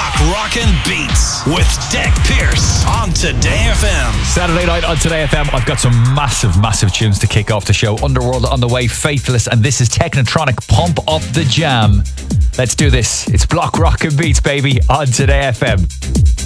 Block Rockin' Beats with Deck Pierce on Today FM. Saturday night on Today FM, I've got some massive tunes to kick off the show. Underworld on the way, Faithless, and this is Technotronic, Pump Up the Jam. Let's do this. It's Block Rockin' Beats, baby, on Today FM.